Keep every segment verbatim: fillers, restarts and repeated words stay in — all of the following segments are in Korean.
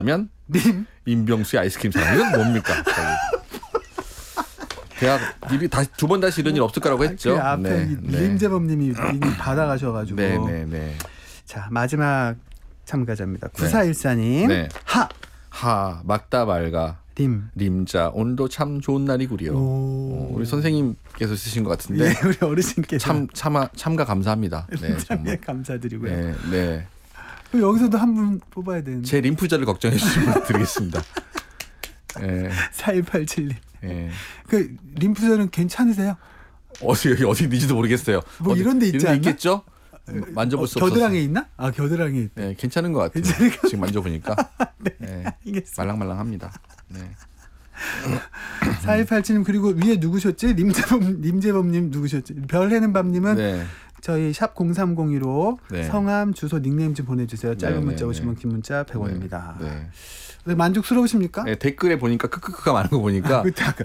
면 님 임병수의 아이스크림 사랑. 이건 뭡니까? 대학 입이 다시 두 번 다시 이런 일 없을 거라고 했죠. 그 앞에 네, 네. 림재범님이 이미 받아가셔가지고. 네네네. 네, 네. 자 마지막 참가자입니다. 구사일사님. 네. 하. 하 막다 말가. 림. 림자 오늘도 참 좋은 날이구려. 어, 우리 선생님께서 쓰신 것 같은데. 예, 우리 어르신께서. 참 참아 참가 감사합니다. 네, 정말 감사드리고요. 네, 네. 그럼 여기서도 한 분 뽑아야 되는데. 제 림프절을 걱정해 주시면 드리겠습니다. 네. 사일팔칠님. 네. 그 림프절은 괜찮으세요? 어디 여기 어디 있는지도 모르겠어요. 뭐 어디, 이런 데 있지 않나? 있겠죠? 만져볼 어, 수 없어서. 겨드랑이에 있나? 아 겨드랑이에 있다. 네, 괜찮은 것 같아요. 지금 만져보니까. 네, 네, 알겠습니다. 말랑말랑합니다. 네. 사일팔칠님 그리고 위에 누구셨지? 림재범, 림재범님 누구셨지? 별해는 밤님은 네. 저희 샵 공삼공이로 네. 성함, 주소, 닉네임 좀 보내주세요. 짧은 네, 문자 네, 오시면 네. 긴 문자 백 원입니다. 네. 네, 만족스러우십니까? 네, 댓글에 보니까 크크크가 많은 거 보니까 그때 아까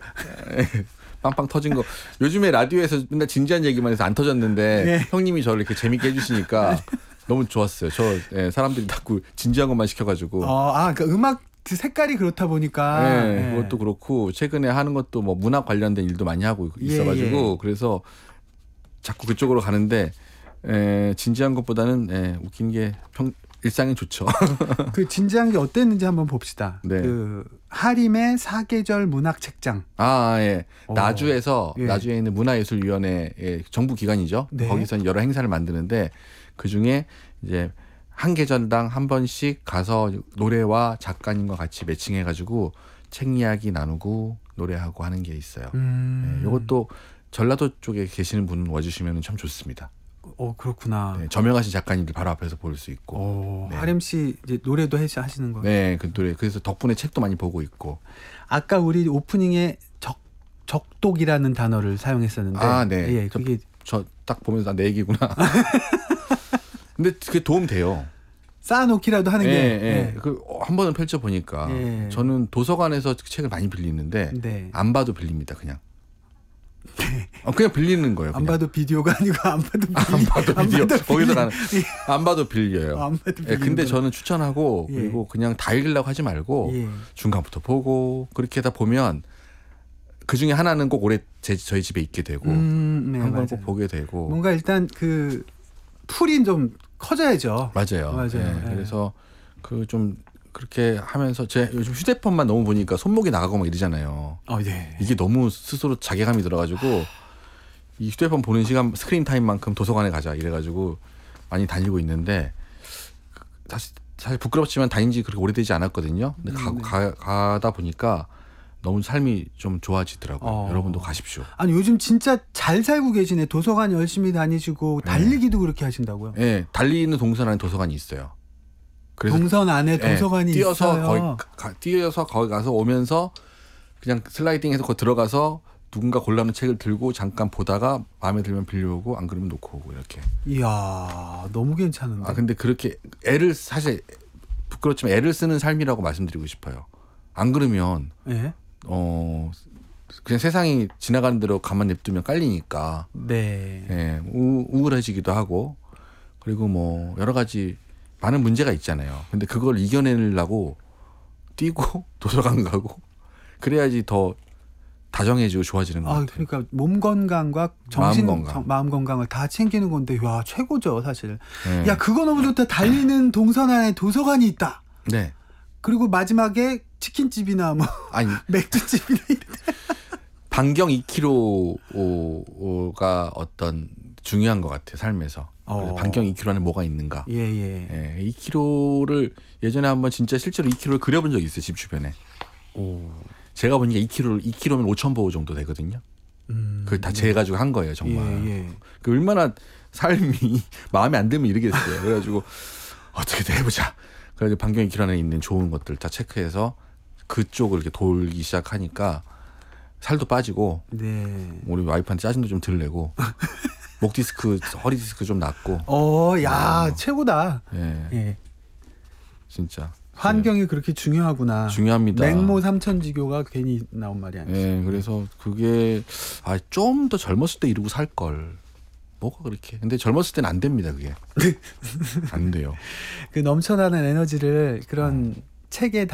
빵빵 터진 거. 요즘에 라디오에서 맨날 진지한 얘기만 해서 안 터졌는데 네. 형님이 저를 이렇게 재밌게 해주시니까 너무 좋았어요. 저 네, 사람들이 자꾸 진지한 것만 시켜가지고. 어, 아, 그러니까 음악 그 색깔이 그렇다 보니까 네, 네. 그것도 그렇고 최근에 하는 것도 뭐 문학 관련된 일도 많이 하고 있어가지고 예, 예. 그래서 자꾸 그쪽으로 가는데 에, 진지한 것보다는 에, 웃긴 게 평, 일상이 좋죠. 그 진지한 게 어땠는지 한번 봅시다. 네. 그 하림의 사계절 문학 책장. 아, 예. 어. 나주에서 예. 나주에 있는 문화예술위원회 예, 정부 기관이죠. 네. 거기서 여러 행사를 만드는데 그 중에 이제 한 계절당 한 번씩 가서 노래와 작가님과 같이 매칭해가지고 책 이야기 나누고 노래하고 하는 게 있어요. 음. 네, 이것도 전라도 쪽에 계시는 분 와주시면 참 좋습니다. 어 그렇구나. 네, 저명하신 작가님들 바로 앞에서 볼 수 있고. 오, 네. 하림 씨 이제 노래도 해 하시는 거. 네, 그 노래. 그래서 덕분에 책도 많이 보고 있고. 아까 우리 오프닝에 적 적독이라는 단어를 사용했었는데. 아, 네. 예, 그게 저 딱 보면서 아, 내 얘기구나. 근데 그게 도움 돼요. 쌓아놓기라도 하는 예, 게. 예. 예. 그 한 번은 펼쳐 보니까 예. 저는 도서관에서 책을 많이 빌리는데 네. 안 봐도 빌립니다, 그냥. 어, 그냥 빌리는 거예요. 안 그냥. 봐도 비디오가 아니고 안 봐도 빌리, 안 봐도 비디오. 안 봐도 거기서 빌리- 가는 안 봐도 빌려요. 안 봐도 예, 빌리는 근데 거는. 저는 추천하고 예. 그리고 그냥 다 읽으려고 하지 말고 예. 중간부터 보고 그렇게 하다 보면 그 중에 하나는 꼭 오래 제, 저희 집에 있게 되고 음, 네, 한 번 맞아요. 꼭 보게 되고 뭔가 일단 그 풀이 좀 커져야죠. 맞아요. 맞아요. 예, 예. 그래서 그 좀 그렇게 하면서 제 요즘 휴대폰만 너무 보니까 손목이 나가고 막 이러잖아요. 어, 네. 이게 너무 스스로 자괴감이 들어가지고 이 휴대폰 보는 시간 스크린 타임만큼 도서관에 가자 이래가지고 많이 다니고 있는데 사실 사실 부끄럽지만 다닌 지 그렇게 오래되지 않았거든요. 근데 가, 네. 가, 가다 보니까 너무 삶이 좀 좋아지더라고요. 어. 여러분도 가십시오. 아니 요즘 진짜 잘 살고 계시네. 도서관 열심히 다니시고 네. 달리기도 그렇게 하신다고요? 예, 달리는 동선 안에 도서관이 있어요. 그래서 동선 안에 예, 도서관이 뛰어서 있어요. 거기 가, 뛰어서 거기 가서 오면서 그냥 슬라이딩해서 거기 들어가서 누군가 골라놓은 책을 들고 잠깐 보다가 마음에 들면 빌려오고 안 그러면 놓고 오고 이렇게. 이야 너무 괜찮은데. 아 근데 그렇게 애를 사실 부끄럽지만 애를 쓰는 삶이라고 말씀드리고 싶어요. 안 그러면 예? 어 그냥 세상이 지나가는 대로 가만 냅두면 깔리니까 네. 예, 우, 우울해지기도 하고 그리고 뭐 여러 가지 많은 문제가 있잖아요. 근데 그걸 이겨내려고 뛰고 도서관 가고 그래야지 더 다정해지고 좋아지는 것 아 같아요. 그러니까 몸 건강과 정신 마음 건강. 정- 마음 건강을 다 챙기는 건데 와 최고죠 사실. 네. 야 그거 너무 좋다. 달리는 동선 안에 도서관이 있다. 네. 그리고 마지막에 치킨집이나 뭐 아니 맥주집이나 이런 반경 이 킬로미터가 어떤 중요한 것 같아요 삶에서. 그래서 어. 반경 이 킬로미터 안에 뭐가 있는가. 예예. 예, 이 킬로미터를 예전에 한번 진짜 실제로 이 킬로미터를 그려본 적이 있어요 집 주변에. 오. 제가 보니까 이 킬로미터 이 킬로미터면 오천 보호 정도 되거든요. 음. 그걸 다 재가지고 한 거예요 정말. 예, 예. 그 얼마나 삶이 마음에 안 들면 이러겠어요. 그래가지고 어떻게든 해보자. 그래가지고 반경 이 킬로미터 안에 있는 좋은 것들 다 체크해서 그쪽을 이렇게 돌기 시작하니까 살도 빠지고 네. 우리 와이프한테 짜증도 좀 덜 내고 목 디스크, 허리 디스크 좀 낫고. 어, 야 어. 최고다. 예, 예. 진짜. 환경이 그렇게 중요하구나. 중요합니다. 맹모 삼천지교가 괜히 나온 말이 아니죠. 예, 그래서 그게 아, 좀 더 젊었을 때 이루고 살 걸. 뭐가 그렇게. 근데 젊었을 때는 안 됩니다, 그게. 안 돼요. 그 넘쳐나는 에너지를 그런 책에